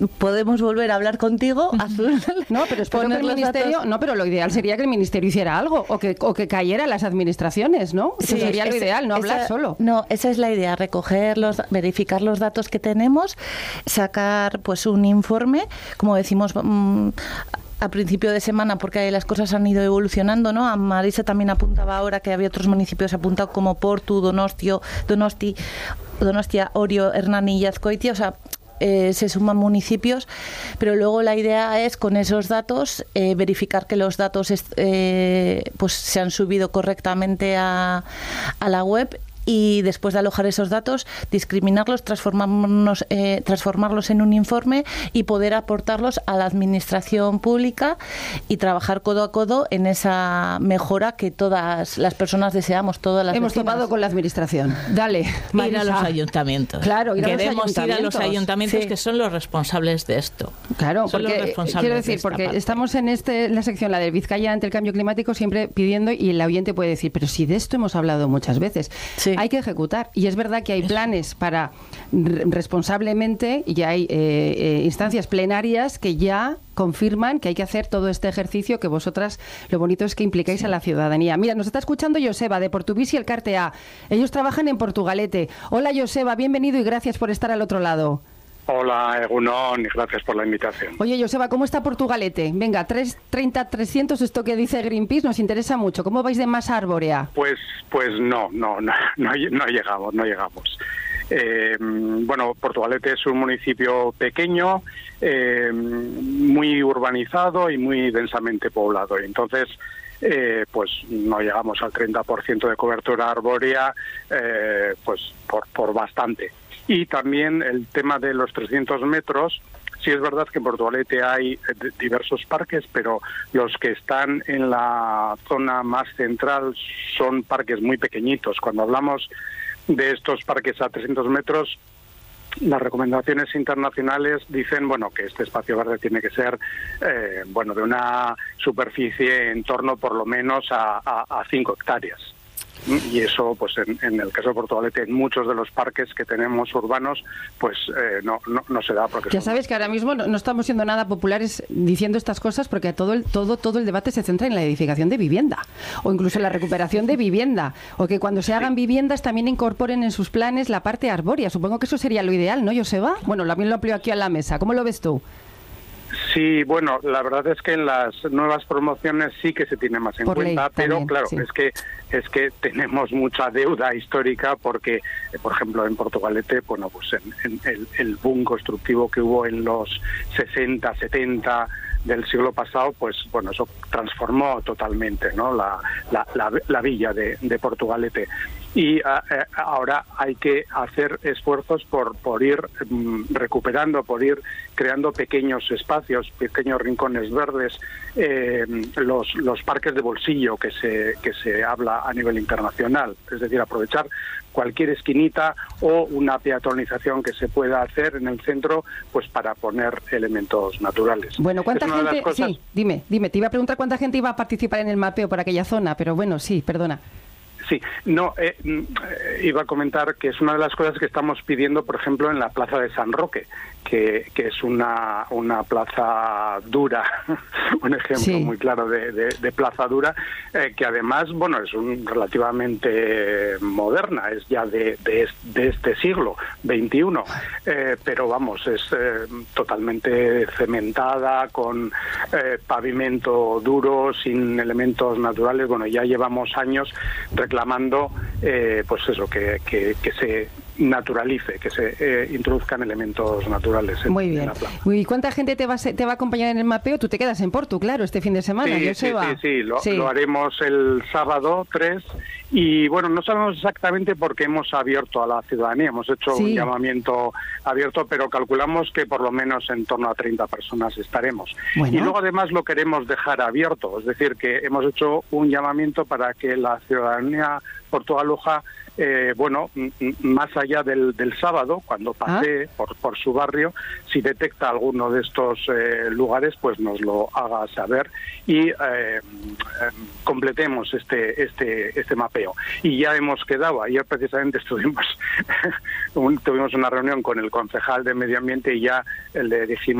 podemos volver a hablar contigo, Azul. No, pero espero que el Ministerio... No, pero lo ideal sería que el Ministerio hiciera algo, o que cayera las administraciones, ¿no? Sí, eso sería lo ideal, no hablar solo. No, esa es la idea, verificar los datos que tenemos, sacar pues un informe, como decimos... a principio de semana, porque las cosas han ido evolucionando, ¿no? A Marisa también apuntaba ahora que había otros municipios apuntados como Portu, Donostia, Orio, Hernani y Azkoitia, o sea, se suman municipios, pero luego la idea es con esos datos verificar que los datos pues se han subido correctamente a la web, y después de alojar esos datos, discriminarlos, transformarlos en un informe y poder aportarlos a la administración pública y trabajar codo a codo en esa mejora que todas las personas deseamos, todas las Hemos vecinas. topado con la administración. Dale, Marisa. Ir a los ayuntamientos. Claro, queremos ir a los ayuntamientos, sí, que son los responsables de esto. Claro, son porque los responsables quiero decir, porque parte. Estamos en la sección, la de Vizcaya ante el cambio climático, siempre pidiendo, y el oyente puede decir, pero si de esto hemos hablado muchas veces. Sí. Hay que ejecutar, y es verdad que hay planes para responsablemente, y hay instancias plenarias que ya confirman que hay que hacer todo este ejercicio que vosotras, lo bonito es que implicáis a la ciudadanía. Mira, nos está escuchando Joseba de Portubís y el Cartea. Ellos trabajan en Portugalete. Hola Joseba, bienvenido y gracias por estar al otro lado. Hola, Egunon, y gracias por la invitación. Oye, Joseba, ¿cómo está Portugalete? Venga, 300, esto que dice Greenpeace, nos interesa mucho. ¿Cómo vais de masa arbórea? Pues no llegamos. Bueno, Portugalete es un municipio pequeño, muy urbanizado y muy densamente poblado. Entonces, pues no llegamos al 30% de cobertura arbórea, pues por bastante. Y también el tema de los 300 metros, sí es verdad que en Portugalete hay diversos parques, pero los que están en la zona más central son parques muy pequeñitos. Cuando hablamos de estos parques a 300 metros, las recomendaciones internacionales dicen, bueno, que este espacio verde tiene que ser, bueno, de una superficie en torno por lo menos a 5 hectáreas. Y eso, pues en el caso de Portugalete, en muchos de los parques que tenemos urbanos, pues no se da. Porque ya sabes que ahora mismo no estamos siendo nada populares diciendo estas cosas, porque todo el debate se centra en la edificación de vivienda, o incluso en la recuperación de vivienda, o que cuando se hagan viviendas también incorporen en sus planes la parte arbórea. Supongo que eso sería lo ideal, ¿no, Joseba? Bueno, también lo amplío aquí a la mesa. ¿Cómo lo ves tú? Sí, bueno, la verdad es que en las nuevas promociones sí que se tiene más en cuenta, pero también, claro, sí. es que tenemos mucha deuda histórica porque, por ejemplo, en Portugalete, bueno, pues en el boom constructivo que hubo en los 60, 70 del siglo pasado, pues bueno, eso transformó totalmente, ¿no?, la villa de Portugalete. Y ahora hay que hacer esfuerzos por ir recuperando, por ir creando pequeños espacios, pequeños rincones verdes, los parques de bolsillo que se habla a nivel internacional, es decir, aprovechar cualquier esquinita o una peatonalización que se pueda hacer en el centro, pues para poner elementos naturales. Bueno, ¿cuánta gente? Sí, dime, te iba a preguntar cuánta gente iba a participar en el mapeo por aquella zona, pero bueno, sí, perdona. Sí, no, iba a comentar que es una de las cosas que estamos pidiendo, por ejemplo, en la Plaza de San Roque, que es una plaza dura, un ejemplo muy claro de plaza dura, que además, bueno, es relativamente moderna, es ya de este siglo XXI, pero vamos, es totalmente cementada, con pavimento duro, sin elementos naturales. Bueno, ya llevamos años reclamando, pues eso, que se naturalice, que se introduzcan elementos naturales en la plaza. ¿Y cuánta gente te va a acompañar en el mapeo? Tú te quedas en Porto, claro, este fin de semana. Sí, lo haremos el sábado 3 y bueno, no sabemos exactamente porque hemos abierto a la ciudadanía, hemos hecho un llamamiento abierto, pero calculamos que por lo menos en torno a 30 personas estaremos. Bueno. Y luego además lo queremos dejar abierto, es decir, que hemos hecho un llamamiento para que la ciudadanía portugaluja, bueno, más allá del sábado, cuando pase por su barrio, si detecta alguno de estos lugares, pues nos lo haga saber y completemos este mapeo. Y ya hemos quedado, ayer precisamente tuvimos una reunión con el concejal de Medio Ambiente y ya le dijimos